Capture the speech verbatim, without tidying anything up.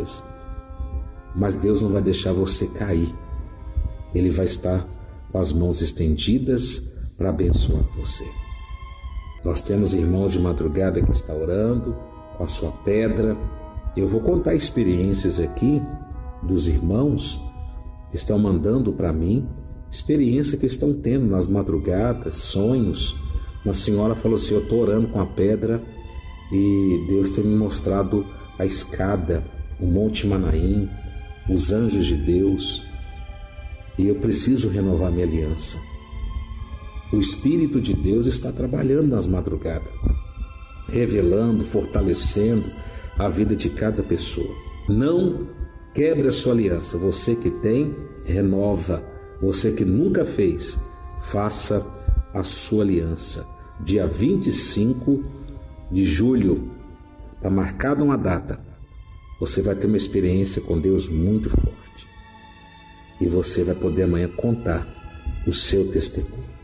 dias. Mas Deus não vai deixar você cair. Ele vai estar com as mãos estendidas para abençoar você. Nós temos irmãos de madrugada que estão orando com a sua pedra. Eu vou contar experiências aqui dos irmãos que estão mandando para mim, experiência que estão tendo nas madrugadas, sonhos. Uma senhora falou assim: eu estou orando com a pedra e Deus tem me mostrado a escada, o Monte Manaim, os anjos de Deus, e eu preciso renovar minha aliança. O Espírito de Deus está trabalhando nas madrugadas, revelando, fortalecendo a vida de cada pessoa. Não quebre a sua aliança. Você que tem, renova. Você que nunca fez, faça a sua aliança. Dia vinte e cinco de julho, está marcada uma data. Você vai ter uma experiência com Deus muito forte. E você vai poder amanhã contar o seu testemunho.